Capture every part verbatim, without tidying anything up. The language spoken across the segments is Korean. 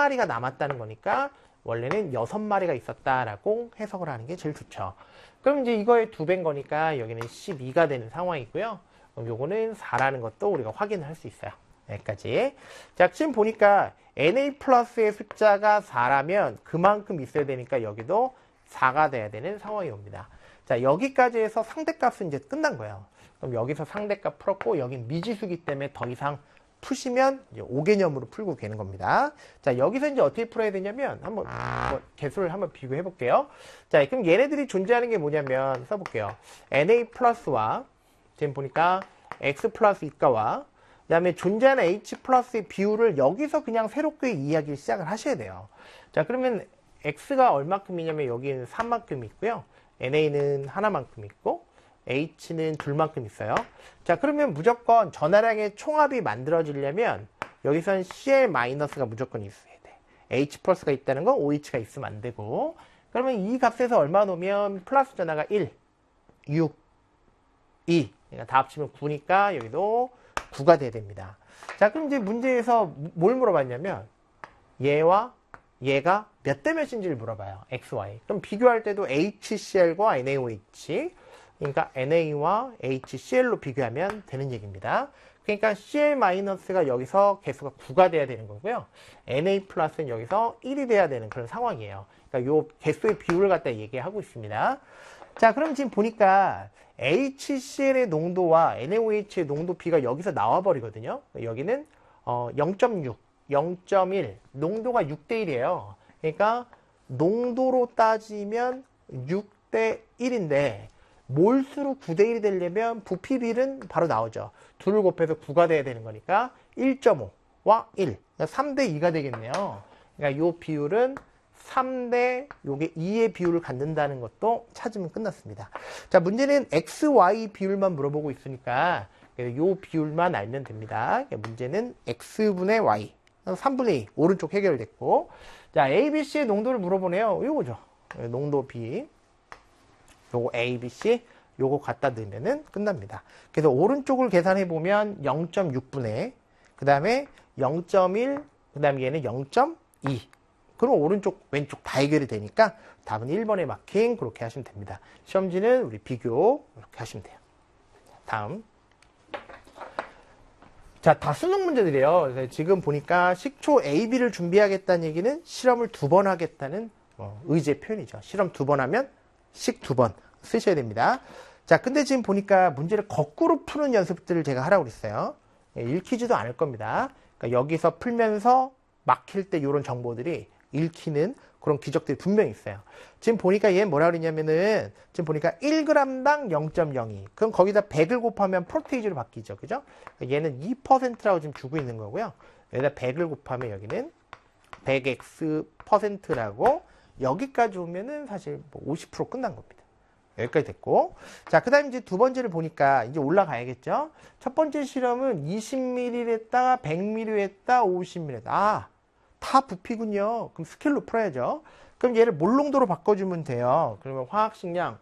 마리가 남았다는 거니까 원래는 여섯 마리가 있었다라고 해석을 하는 게 제일 좋죠. 그럼 이제 이거의 두 배인 거니까 여기는 십이가 되는 상황이고요. 그럼 요거는 사라는 것도 우리가 확인을 할 수 있어요. 여기까지. 자, 지금 보니까 엔에이 플러스의 숫자가 사라면 그만큼 있어야 되니까 여기도 사가 돼야 되는 상황이 옵니다. 자, 여기까지 해서 상대값은 이제 끝난 거예요. 그럼 여기서 상대값 풀었고 여긴 미지수기 때문에 더 이상 푸시면 이제 오 개념으로 풀고 되는 겁니다. 자, 여기서 이제 어떻게 풀어야 되냐면 한번 뭐 개수를 한번 비교해 볼게요. 자, 그럼 얘네들이 존재하는 게 뭐냐면 써볼게요. 엔에이 플러스와 지금 보니까 X 플러스 이가와 그 다음에 존재하는 H 플러스의 비율을 여기서 그냥 새롭게 이야기를 시작을 하셔야 돼요. 자, 그러면 X가 얼마큼이냐면 여기는 삼만큼 있고요. 엔에이는 하나만큼 있고 H는 둘만큼 있어요. 자, 그러면 무조건 전화량의 총합이 만들어지려면 여기선 씨엘-가 무조건 있어야 돼. H 플러스가 있다는 건 오에이치가 있으면 안 되고, 그러면 이 값에서 얼마 놓으면 플러스 전화가 일, 육, 이. 그러니까 다 합치면 구니까 여기도 구가 돼야 됩니다. 자, 그럼 이제 문제에서 뭘 물어봤냐면 얘와 얘가 몇 대 몇인지를 물어봐요. X, Y. 그럼 비교할 때도 에이치씨엘과 엔에이오에이치, 그러니까 엔에이와 에이치씨엘로 비교하면 되는 얘기입니다. 그러니까 씨엘-가 여기서 개수가 구가 돼야 되는 거고요. 엔에이 플러스는 여기서 일이 돼야 되는 그런 상황이에요. 그러니까 요 개수의 비율을 갖다 얘기하고 있습니다. 자, 그럼 지금 보니까 에이치씨엘의 농도와 엔에이오에이치의 농도 B가 여기서 나와버리거든요. 여기는 어 영 점 육, 영 점 일, 농도가 육 대 일이에요. 그러니까 농도로 따지면 육 대 일인데 몰수로 구 대 일이 되려면 부피 비율은 바로 나오죠. 둘을 곱해서 구가 돼야 되는 거니까 일 점 오와 일, 그러니까 삼 대 이가 되겠네요. 그러니까 이 비율은 삼 대 요게 이의 비율을 갖는다는 것도 찾으면 끝났습니다. 자, 문제는 엑스, 와이 비율만 물어보고 있으니까 요 비율만 알면 됩니다. 문제는 X분의 Y, 삼분의 이, 오른쪽 해결됐고, 자, 에이, 비, 씨의 농도를 물어보네요. 요거죠. 농도 B. 요거 에이, 비, 씨, 요거 갖다 넣으면은 끝납니다. 그래서 오른쪽을 계산해 보면 영 점 육분의, 그 다음에 영 점 일, 그 다음에 얘는 영 점 이. 그럼 오른쪽, 왼쪽 다 해결이 되니까 답은 일 번에 마킹 그렇게 하시면 됩니다. 시험지는 우리 비교 이렇게 하시면 돼요. 다음. 자, 다 수능 문제들이에요. 그래서 지금 보니까 식초 에이, 비를 준비하겠다는 얘기는 실험을 두 번 하겠다는 어, 의지의 표현이죠. 실험 두 번 하면 식 두 번 쓰셔야 됩니다. 자, 근데 지금 보니까 문제를 거꾸로 푸는 연습들을 제가 하라고 그랬어요. 예, 읽히지도 않을 겁니다. 그러니까 여기서 풀면서 막힐 때 이런 정보들이 읽히는 그런 기적들이 분명히 있어요. 지금 보니까 얘 뭐라 그러냐면은 지금 보니까 일 그램당 영 점 영이. 그럼 거기다 백을 곱하면 프로테이지로 바뀌죠. 그죠? 얘는 이 퍼센트라고 지금 주고 있는 거고요. 여기다 백을 곱하면 여기는 백 엑스 퍼센트라고 여기까지 오면은 사실 뭐 오십 퍼센트 끝난 겁니다. 여기까지 됐고. 자, 그 다음에 이제 두 번째를 보니까 이제 올라가야겠죠? 첫 번째 실험은 이십 밀리리터를 했다, 백 밀리리터를 했다, 오십 밀리리터. 아, 다 부피군요. 그럼 스케일로 풀어야죠. 그럼 얘를 몰농도로 바꿔주면 돼요. 그러면 화학식량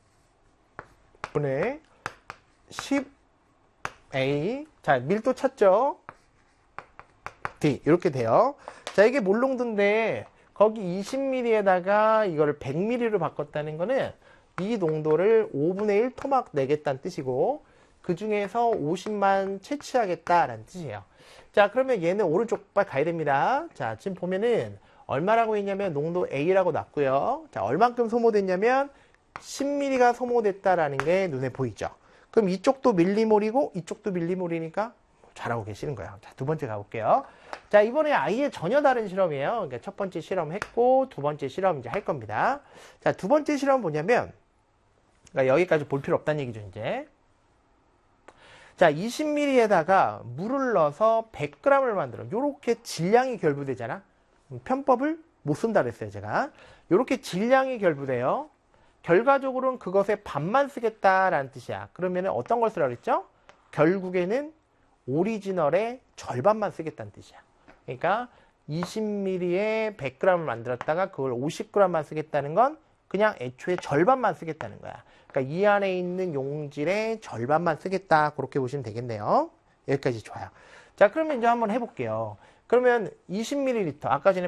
분의 십 에이. 자, 밀도 찾죠? D. 이렇게 돼요. 자, 이게 몰농도인데 거기 이십 밀리리터에다가 이거를 백 밀리리터로 바꿨다는 거는 이 농도를 오분의 일 토막 내겠다는 뜻이고 그 중에서 오십만 채취하겠다라는 뜻이에요. 자, 그러면 얘는 오른쪽 빨리 가야 됩니다. 자, 지금 보면은 얼마라고 했냐면 농도 A라고 놨고요. 자, 얼만큼 소모됐냐면 십 밀리리터가 소모됐다라는 게 눈에 보이죠. 그럼 이쪽도 밀리몰이고 이쪽도 밀리몰이니까 잘하고 계시는 거예요. 자, 두 번째 가볼게요. 자, 이번에 아예 전혀 다른 실험이에요. 그러니까 첫 번째 실험 했고 두 번째 실험 이제 할 겁니다. 자, 두 번째 실험 뭐냐면 그러니까 여기까지 볼 필요 없다는 얘기죠, 이제. 자, 이십 밀리리터에다가 물을 넣어서 백 그램을 만들어. 요렇게 질량이 결부되잖아. 편법을 못 쓴다 그랬어요, 제가. 요렇게 질량이 결부돼요. 결과적으로는 그것의 반만 쓰겠다라는 뜻이야. 그러면 어떤 걸 쓰라고 그랬죠? 결국에는 오리지널의 절반만 쓰겠다는 뜻이야. 그러니까 이십 밀리리터에 백 그램을 만들었다가 그걸 오십 그램만 쓰겠다는 건 그냥 애초에 절반만 쓰겠다는 거야. 그러니까 이 안에 있는 용질의 절반만 쓰겠다. 그렇게 보시면 되겠네요. 여기까지 좋아요. 자, 그러면 이제 한번 해볼게요. 그러면 이십 밀리리터, 아까 전에